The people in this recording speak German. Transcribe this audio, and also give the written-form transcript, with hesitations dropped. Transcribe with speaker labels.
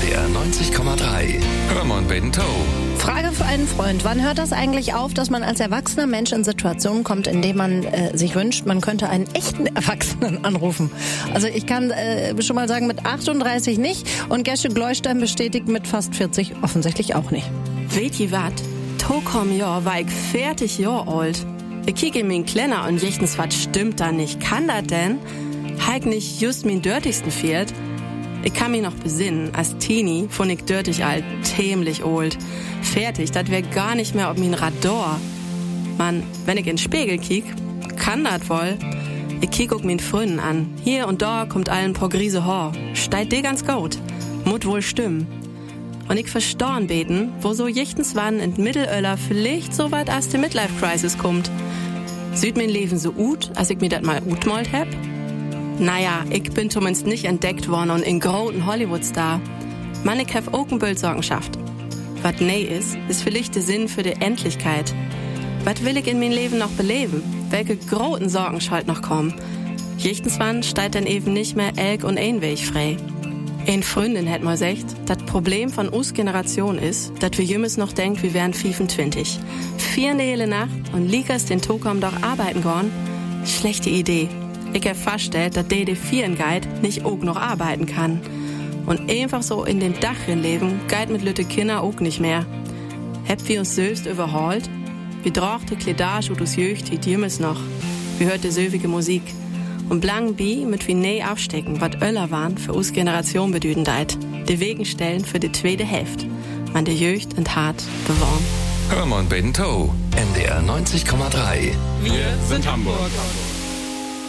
Speaker 1: NDR 90,3. Hörmann Bento.
Speaker 2: Frage für einen Freund. Wann hört das eigentlich auf, dass man als erwachsener Mensch in Situationen kommt, in denen man sich wünscht, man könnte einen echten Erwachsenen anrufen? Also ich kann schon mal sagen, mit 38 nicht und Gesche Gleustein bestätigt mit fast 40 offensichtlich auch nicht.
Speaker 3: Weet je wat? Tokom Jahr war ich 40 Jahre alt. Ich kiek in mein Kleiner und jechtens wat stimmt da nicht. Kann das denn? Heik nicht just mein dörtigsten Pferd? Ich kann mich noch besinnen, als Teenie fand ich dörtig alt, tämlich old. Fertig, das wär gar nicht mehr auf mein Radar. Mann, wenn ich in den Spiegel kiek, kann das wohl. Ich kiek auch mein Fründen an. Hier und da kommt allen paar Grise Haar. Steigt die ganz gut. Mut wohl stimmen. Und ich verstorn beten, wo so jichtens wann in Mittelöller vielleicht so weit als die Midlife-Crisis kommt. Süd mein Leben so gut, als ich mir das mal utmalt hab? Naja, ich bin zumindest nicht entdeckt worden und in großen Hollywood-Star. Man, ich hab auch ein Bildsorgenschaft. Was nee ist vielleicht der Sinn für die Endlichkeit. Was will ich in mein Leben noch beleben? Welche großen Sorgen schalt noch kommen? Jichtens wann steigt dann eben nicht mehr Elk und Einweg frei. Ein Freundin hat mal gesagt, das Problem von uns Generation ist, dass wir jümmers noch denken, wir wären 25. 4 in der hele Nacht und liegers den Tokom doch arbeiten gorn? Schlechte Idee. Ich hab festgestellt, dass die 4 Guide nicht auch noch arbeiten kann. Und einfach so in den Dachrin leben, geht mit lütte Kinder auch nicht mehr. Habt wir uns selbst überholt? Wir drochte Kledage und us Jöcht hielt jümmers noch. Wir hörte söwige Musik. Und blangen bi mit wie nee aufstecken, wat Öller waren für us Generation bedüden deit. Die Wegen stellen für die zweite Hälfte. Man der Jöcht und hart bewahren.
Speaker 1: Hörmann Bento. NDR 90,3.
Speaker 4: Wir sind Hamburg.